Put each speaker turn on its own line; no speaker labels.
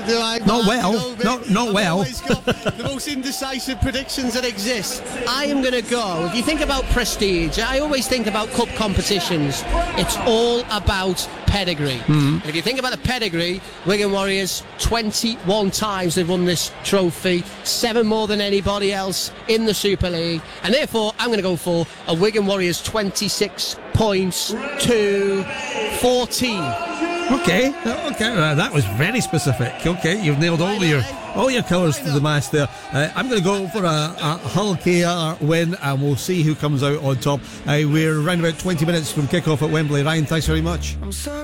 Not well. Not well.
Always got the most indecisive predictions that exist. I am going to go. If you think about prestige, I always think about cup competitions. It's all about pedigree. And if you think about the pedigree, Wigan Warriors 21 times they've won this trophy, 7 more than anybody else in the Super League, and therefore I'm going to go for a Wigan Warriors 26 points to 14.
Okay, that was very specific. Okay, you've nailed all your colours to the mast there. I'm going to go for a Hull KR win, and we'll see who comes out on top. We're around about 20 minutes from kick-off at Wembley. Ryan, thanks very much.